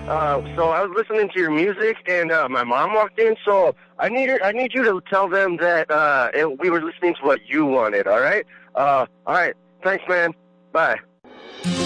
So I was listening to your music, and my mom walked in. So I need you to tell them that we were listening to what you wanted. All right. All right. Thanks, man. Bye.